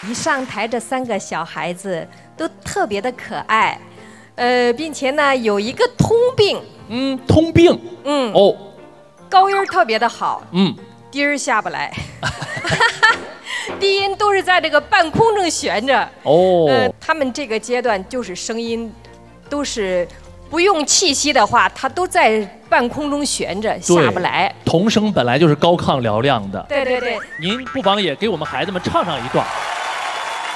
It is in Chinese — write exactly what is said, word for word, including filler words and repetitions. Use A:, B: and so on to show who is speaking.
A: 一上台，这三个小孩子都特别的可爱，呃，并且呢有一个通病，
B: 嗯，通病，
A: 嗯，
B: 哦，
A: 高音儿特别的好，
B: 嗯，
A: 低儿下不来，低音都是在这个半空中悬着。
B: 哦，
A: 呃，他们这个阶段就是声音都是不用气息的话，它都在半空中悬着，下不来。
B: 童声本来就是高亢嘹亮的，
A: 对对对，
B: 您不妨也给我们孩子们唱上一段。